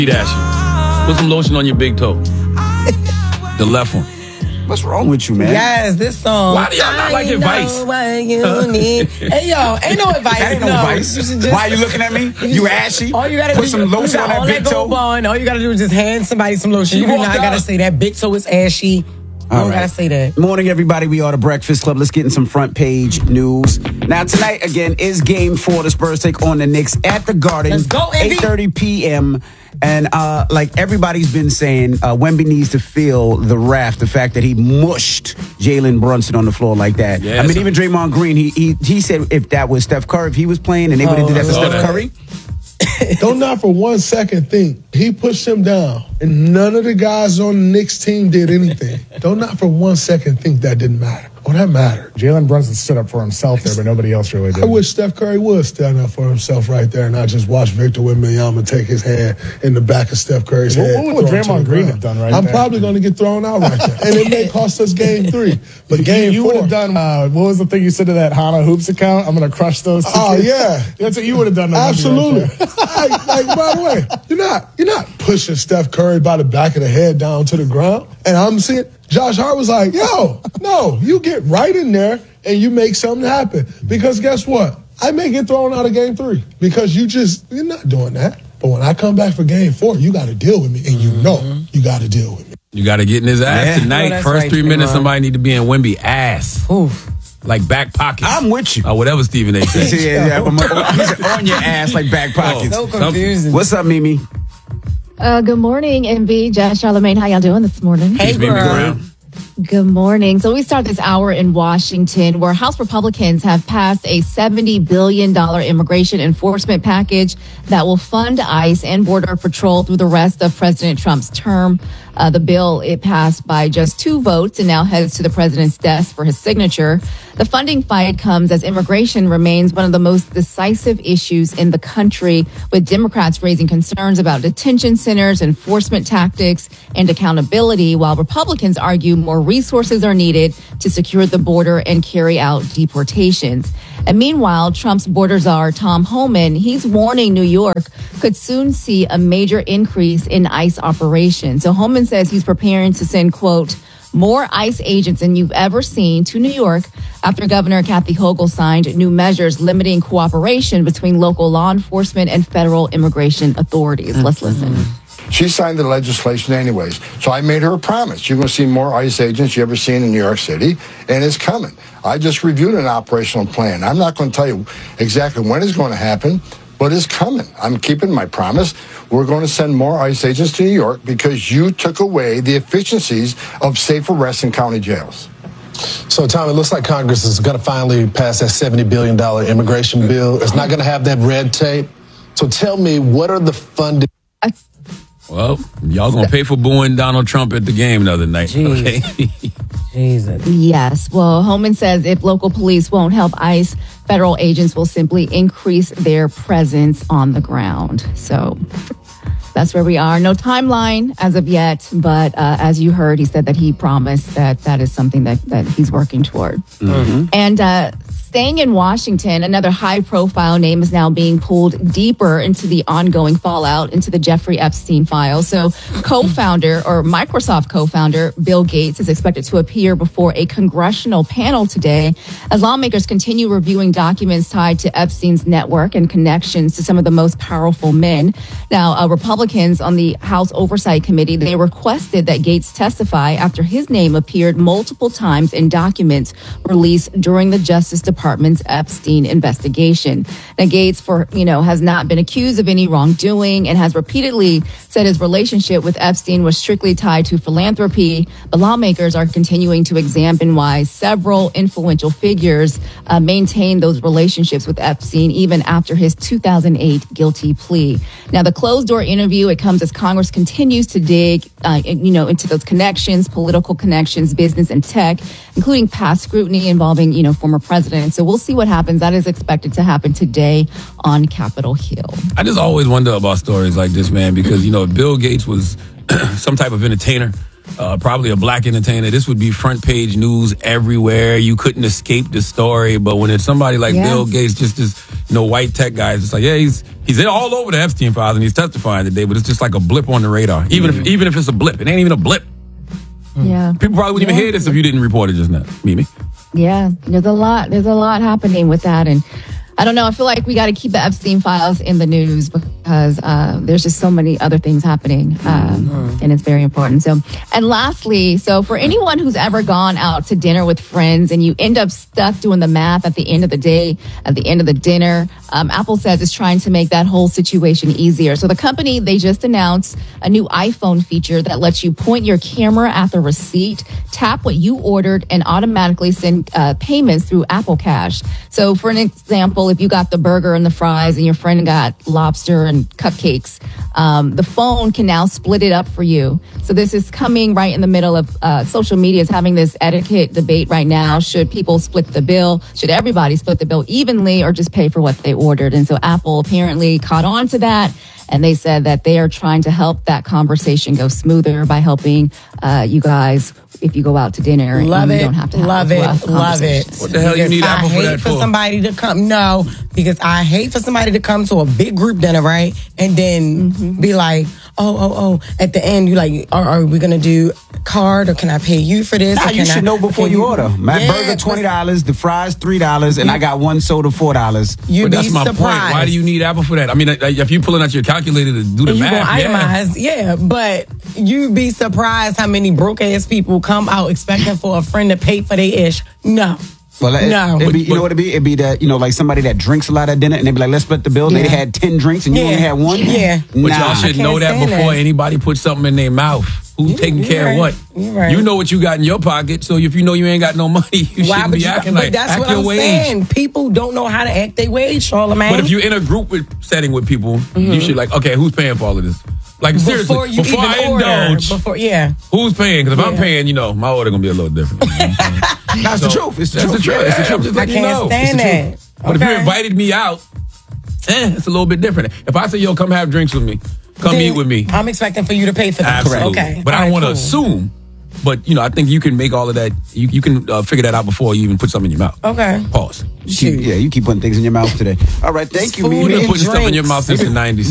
Ashy. Put some lotion on your big toe. The left one. What's wrong with you, man? Yes, this song. Why do y'all not like advice? What you need. Hey, yo, ain't no advice. That ain't no advice. Why are you looking at me? You ashy? All you gotta put some lotion on that big toe. All you gotta do is just hand somebody some lotion. You do not gotta say that big toe is ashy. You don't gotta say that. Morning, everybody. We are the Breakfast Club. Let's get in some front page news. Now, tonight, again, is Game 4. The Spurs take on the Knicks at the Garden. Let's go, Envy. 8:30 p.m. And like everybody's been saying, Wemby needs to feel the wrath, the fact that he mushed Jalen Brunson on the floor like that. Yeah, I mean, even Draymond Green, he said if that was Steph Curry, if he was playing and they would have did that to Steph Curry. Don't not for 1 second think he pushed him down and none of the guys on the Knicks team did anything. Don't not for 1 second think that didn't matter. Oh, that mattered. Jalen Brunson stood up for himself there, but nobody else really did. I wish Steph Curry would stand up for himself right there and not just watch Victor Wembanyama take his hand in the back of Steph Curry's head. What would Draymond Green have done right I'm there? probably going to get thrown out right there. And it may cost us game 3. But game 4. You would have done, what was the thing you said to that Hana Hoops account? I'm going to crush those tickets. Oh, yeah. That's what you would have done. Absolutely. Right like, by the way, you're not pushing Steph Curry by the back of the head down to the ground. And I'm seeing Josh Hart was like, yo, no, you get right in there and you make something happen. Because guess what? I may get thrown out of game 3 because you're not doing that. But when I come back for game 4, you got to deal with me. And you know you got to deal with me. You got to get in his ass tonight. First 3 minutes, somebody need to be in Wemby ass. Oof. Like back pockets. I'm with you. Or whatever Stephen A. said. He's on your ass like back pockets. So confusing. What's up, Mimi? Good morning, MB, Jazz, Charlamagne. How y'all doing this morning? Hey, girl. Good morning. So we start this hour in Washington, where House Republicans have passed a $70 billion immigration enforcement package that will fund ICE and Border Patrol through the rest of President Trump's term. The bill, it passed by just 2 votes and now heads to the president's desk for his signature. The funding fight comes as immigration remains one of the most decisive issues in the country, with Democrats raising concerns about detention centers, enforcement tactics, and accountability, while Republicans argue more resources are needed to secure the border and carry out deportations. And meanwhile, Trump's border czar, Tom Homan, he's warning New York could soon see a major increase in ICE operations. So Homan says he's preparing to send, quote, more ICE agents than you've ever seen to New York after Governor Kathy Hochul signed new measures limiting cooperation between local law enforcement and federal immigration authorities. Let's listen. She signed the legislation anyways. So I made her a promise. You're going to see more ICE agents you ever seen in New York City, and it's coming. I just reviewed an operational plan. I'm not going to tell you exactly when it's going to happen, but it's coming. I'm keeping my promise. We're going to send more ICE agents to New York because you took away the efficiencies of safe arrests in county jails. So, Tom, it looks like Congress is going to finally pass that $70 billion immigration bill. It's not going to have that red tape. So tell me, what are the funding? Well, y'all going to pay for booing Donald Trump at the game the other night. Okay. Jesus. Yes. Well, Homan says if local police won't help ICE, federal agents will simply increase their presence on the ground. So that's where we are. No timeline as of yet, but as you heard, he said that he promised that is something that he's working toward. Mm-hmm. And staying in Washington, another high-profile name is now being pulled deeper into the ongoing fallout into the Jeffrey Epstein files. So Microsoft co-founder Bill Gates is expected to appear before a congressional panel today as lawmakers continue reviewing documents tied to Epstein's network and connections to some of the most powerful men. Now, Republicans on the House Oversight Committee, they requested that Gates testify after his name appeared multiple times in documents released during the Justice Department's Epstein investigation. Now, Gates, has not been accused of any wrongdoing and has repeatedly said his relationship with Epstein was strictly tied to philanthropy. But lawmakers are continuing to examine why several influential figures maintain those relationships with Epstein even after his 2008 guilty plea. Now, the closed-door interview, it comes as Congress continues to dig, into those connections, political connections, business and tech, including past scrutiny involving, former presidents. So we'll see what happens. That is expected to happen today on Capitol Hill. I just always wonder about stories like this, man, because, if Bill Gates was some type of entertainer, probably a black entertainer, this would be front page news everywhere. You couldn't escape the story. But when it's somebody like Bill Gates, just this, no white tech guys. It's like, yeah, he's all over the Epstein files and he's testifying today, but it's just like a blip on the radar. Even if it's a blip, it ain't even a blip. Yeah. People probably wouldn't even hear this if you didn't report it just now, Mimi. Yeah, there's a lot happening with that, and I don't know. I feel like we got to keep the Epstein files in the news because there's just so many other things happening, and it's very important. So, and lastly, so for anyone who's ever gone out to dinner with friends and you end up stuck doing the math at the end of the day, at the end of the dinner, Apple says it's trying to make that whole situation easier. So the company, they just announced a new iPhone feature that lets you point your camera at the receipt, tap what you ordered, and automatically send payments through Apple Cash. So for an example, if you got the burger and the fries and your friend got lobster and cupcakes, the phone can now split it up for you. So this is coming right in the middle of social media is having this etiquette debate right now. Should people split the bill? Should everybody split the bill evenly or just pay for what they ordered? And so Apple apparently caught on to that. And they said that they are trying to help that conversation go smoother by helping you guys if you go out to dinner. You don't have to have love it. What the hell you need Apple for that for? Somebody to come. No, because I hate for somebody to come to a big group dinner, right? And then be like, oh, at the end, you like, are we going to do card or can I pay you for this? Nah, you should know before you order. My burger, $20, the fries, $3, and I got one soda, $4. You'd But that's be my surprised. point. Why do you need Apple for that? I mean, if you're pulling out your calculator to do the You math, gonna itemize, but you'd be surprised how many broke ass people come out expecting for a friend to pay for their ish. No. Well, No. it'd be, you know what it'd be? It'd be that, like somebody that drinks a lot at dinner and they'd be like, let's split the bill. They had 10 drinks and you only had one. Yeah. But y'all should know that stand before that. anybody puts something in their mouth. Who's taking care of what? You're right. You know what you got in your pocket, so if you know you ain't got no money, you shouldn't be acting like that's act what your I'm wage. saying. People don't know how to act their wage, Charlamagne. But if you're in a group setting with people, you should like, okay, who's paying for all of this? Like seriously, before you before even I order, indulge, who's paying? Because if I'm paying, my order gonna be a little different. That's the truth. It's the truth. It's the truth. Just I let you can't know. stand that. But if you invited me out, it's a little bit different. If I say, yo, come have drinks with me, come eat with me. I'm expecting for you to pay for that. Absolutely. Okay. But I don't want to Cool. assume. But, I think you can make all of that. You can figure that out before you even put something in your mouth. Okay. Pause. You keep putting things in your mouth today. All right, thank you, Food Mimi. You've been putting stuff in your drinks. mouth since the 90s.